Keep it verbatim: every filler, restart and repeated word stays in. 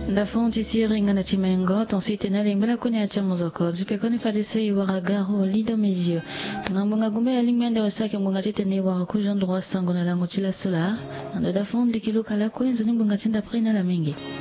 La fonte ici ringa na chimengo ensuite na limbala kuni acha muzoko jipekoni fadise iwaragaro lido mesio tunambunga gumbe ya limende wasake mbunga tete ni wa kujo ndo wasango na lango chila sola ndo da fonte kiluka la kwenzo ni mbunga chinda prena la mingi